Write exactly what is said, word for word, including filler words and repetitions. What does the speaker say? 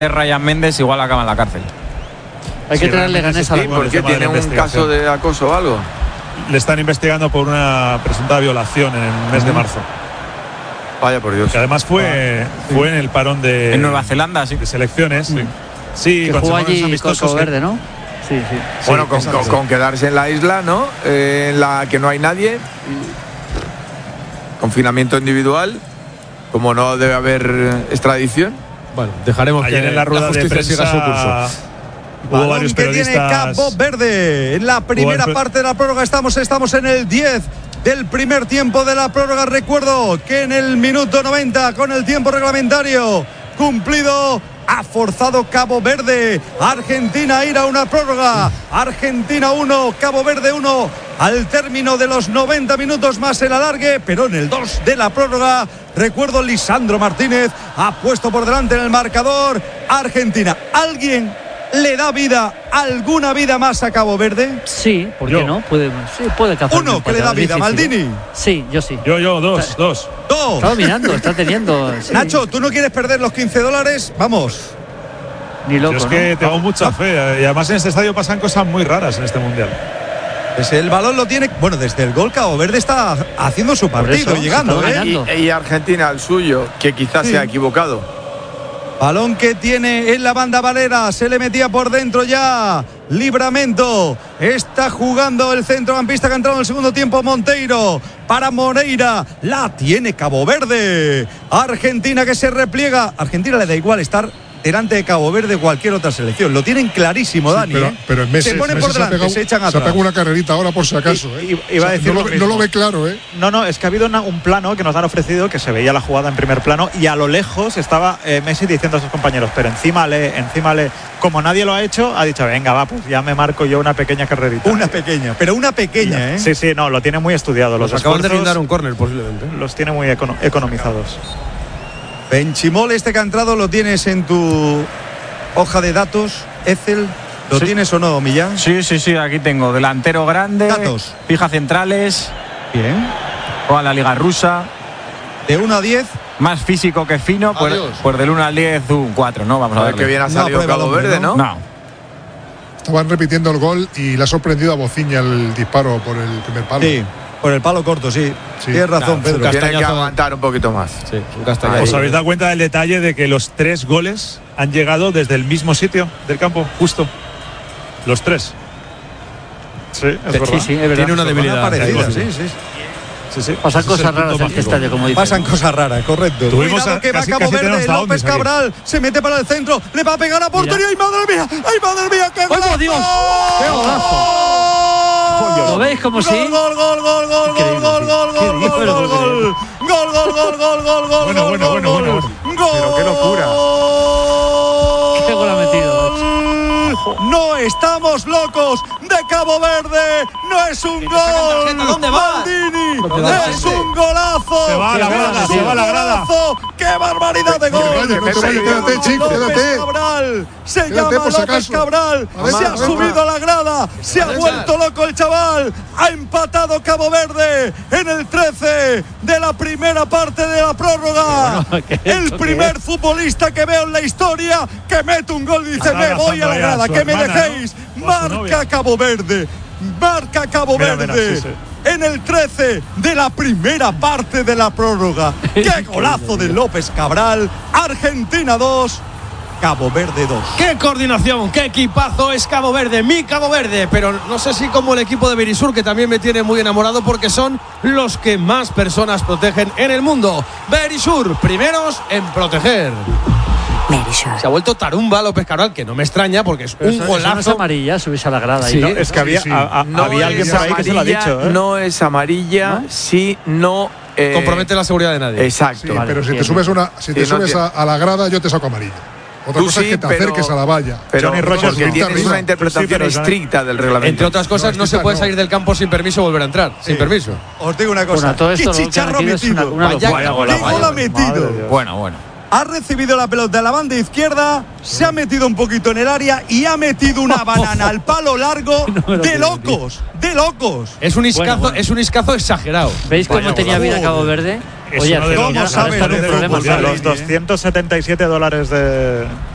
Ryan Méndez igual acaba en la cárcel. Hay que Sí, traerle ganas a la sí, ¿Por qué tiene un caso de acoso o algo? Le están investigando por una presunta violación en el mes de marzo. Vaya por Dios. Que además fue, Ah, fue en el parón de, En Nueva Zelanda, sí. de selecciones. Sí, sí que con jugó semanas allí con amistosos, Cabo sí. Verde, ¿no? Sí, sí. Bueno, Sí, con, exacto. con- con quedarse en la isla, ¿no? Eh, en la que no hay nadie. Confinamiento individual. Como no debe haber extradición. Bueno, dejaremos Ayer que en la rueda de justicia siga su curso. prensa hubo Balón varios que tiene periodistas. Cabo Verde. En la primera Hubo- parte de la prórroga estamos, estamos en el diez del primer tiempo de la prórroga. Recuerdo que en el minuto noventa, con el tiempo reglamentario cumplido, ha forzado Cabo Verde. Argentina a ir a una prórroga. Argentina uno, Cabo Verde uno. Al término de los noventa minutos más el alargue, pero en el dos de la prórroga, recuerdo, Lisandro Martínez ha puesto por delante en el marcador Argentina. ¿Alguien le da vida, alguna vida más a Cabo Verde? Sí, ¿por qué Yo. no? Puede, sí, puede cazar un Uno que le empate, da es vida, difícil, Maldini. ¿eh? Sí, yo sí. Yo, yo, dos, dos. Dos. Está dominando, está teniendo. Sí. Nacho, ¿tú no quieres perder los quince dólares? Vamos. Ni loco, Yo es que ¿no? tengo mucha fe. Y además en este estadio pasan cosas muy raras en este mundial. Pues el balón lo tiene. Bueno, desde el gol Cabo Verde está haciendo su Por partido, eso, llegando, se está ¿eh? dominando. Y, y Argentina al suyo, que quizás Sí. se ha equivocado. Balón que tiene en la banda Valera, se le metía por dentro ya. Libramento, está jugando el centrocampista que ha entrado en el segundo tiempo, Monteiro. Para Moreira, la tiene Cabo Verde. Argentina que se repliega. Argentina le da igual estar delante de Cabo Verde cualquier otra selección. Lo tienen clarísimo, Sí, Dani. pero, ¿eh? pero en Messi, se ponen Messi por se ha delante, pegado, se echan se ha atrás. pegado una carrerita ahora por si acaso. I- ¿eh? i- iba a decir no, lo lo, mismo. no lo ve claro, ¿eh? No, no, es que ha habido una- un plano que nos han ofrecido que se veía la jugada en primer plano y a lo lejos estaba eh, Messi diciendo a sus compañeros, pero encima le, encima le, como nadie lo ha hecho, ha dicho, venga, va, pues ya me marco yo una pequeña carrerita. Una pequeña, pero una pequeña, ¿eh? Sí, sí, no, lo tiene muy estudiado. Los Nos acaban de esfuerzos brindar un córner, posiblemente. los tiene muy econo- economizados. Benchimol, este que ha entrado, lo tienes en tu hoja de datos, Excel. ¿Lo Sí. tienes o no, Millán? Sí, sí, sí, aquí tengo delantero grande, Datos. fija centrales, Bien. juega en la liga rusa, De uno a diez. más físico que fino, pues, Adiós. pues del uno al diez un cuatro, ¿no? Vamos a A ver ver qué bien ha No salido aprueba el Cabo hombre, Verde, ¿no? ¿no? No, Estaban repitiendo el gol y le ha sorprendido a Bociña el disparo por el primer palo. Sí, por el palo corto, sí. Sí. Tienes razón, Claro, Pedro. Castañazo. Tiene que aguantar un poquito más. Sí, un castañazo. ¿Os habéis dado cuenta del detalle de que los tres goles han llegado desde el mismo sitio del campo? Justo. Los tres. Sí, es verdad. Sí, sí, es verdad. Tiene una debilidad. Parecida, sí, sí, sí. Sí, sí. Pasan Ese es el cosas punto raras en mágico. este estadio, como dice. Pasan cosas raras, correcto. Tuvimos Cuidado a- que va casi- Cabo casi tenemos Verde, a López Ondes aquí. Cabral se mete para el centro, le va a pegar a portería. ¡Ay, madre mía! ¡Ay, madre mía! ¡Qué ¡Ay, por golazo! Dios! ¡Qué ¿Lo veis como sí? Gol, gol, gol, gol, gol, Increíble, gol, gol, qué gol, bien, gol, pero gol, qué gol, bien. gol, gol, gol, gol, gol, gol, Bueno, gol, bueno, gol, bueno, bueno, gol. bueno. Pero qué locura. Gol. Qué gol ha metido. No estamos locos de Cabo Verde. No es un gol. tarjeta, ¿dónde va? Maldini. ¿Dónde va Es este? un golazo. Se va a la Es grada, un se va a la grada. golazo. ¡Qué barbaridad de gol! vaya, no te Se vayas, llama quédate, chico, López quédate. Cabral. Se Quédate, llama por si López acaso. Cabral. Adentro, Se ha adentro. subido a la grada. Se ha Adentro. vuelto loco el chaval. Ha empatado Cabo Verde en el trece de la primera parte de la prórroga. Bueno, ¿qué El esto qué primer es? futbolista que veo en la historia que mete un gol y dice: Está me voy a la abrazando ya a grada, su que me hermana, dejéis. ¿no? O a su Marca novia. Cabo Verde. Marca Cabo Mira, mira, Verde. sí, sí. En el trece de la primera parte de la prórroga. ¡Qué golazo de López Cabral! Argentina dos, Cabo Verde dos. ¡Qué coordinación! ¡Qué equipazo es Cabo Verde! Mi Cabo Verde, pero no sé si como el equipo de Berisur, que también me tiene muy enamorado porque son los que más personas protegen en el mundo. Berisur, primeros en proteger. Se ha vuelto tarumba López Cabral, que no me extraña porque es Pero un eso- eso no es golazo. amarilla, subirse a la grada. Sí. ahí. No, es que había, sí. a- a- No había alguien es por ahí que se lo ha amarilla, dicho. ¿eh? No es amarilla si no eh, Compromete la seguridad de nadie. Exacto. Sí, Vale, pero si te bien, subes, una, si te Sí, no subes tiene- a, a la grada, yo te saco amarilla. Otra Tú cosa sí, es que te pero- acerques a la valla. Pero Johnny Rogers porque no. tienes Arriba. una interpretación Sí, pero Johnny- estricta del reglamento. Entre otras cosas, No, no se esta puede no. salir del campo sin permiso y volver a entrar. Sin permiso. Os digo una cosa. Bueno, todo esto ¡Qué lo que ha chicharro metido es una, metido! una Vaya locura. gol, ¡Qué vaya gol ha gol. metido! Madre de Dios. bueno, bueno. Ha recibido la pelota de la banda izquierda, se ha metido un poquito en el área y ha metido una banana al palo largo me lo de creo, locos, de locos. Es un iscazo, Bueno, bueno. es un iscazo exagerado. ¿Veis cómo Vaya tenía golazo. vida Cabo Verde? Es Oye, uno de al los- final ¿Cómo ahora sabe están de en fútbol, problemas. Vale, Los ¿eh? doscientos setenta y siete dólares de,